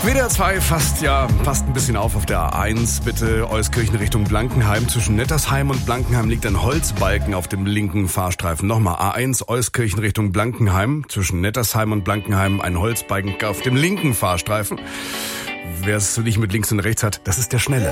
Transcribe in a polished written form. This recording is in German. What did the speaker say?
WDR 2 fast ein bisschen auf der A1. Bitte Euskirchen Richtung Blankenheim. Zwischen Nettersheim und Blankenheim liegt ein Holzbalken auf dem linken Fahrstreifen. Nochmal A1 Euskirchen Richtung Blankenheim. Zwischen Nettersheim und Blankenheim ein Holzbalken auf dem linken Fahrstreifen. Wer es nicht mit links und rechts hat, das ist der Schnelle.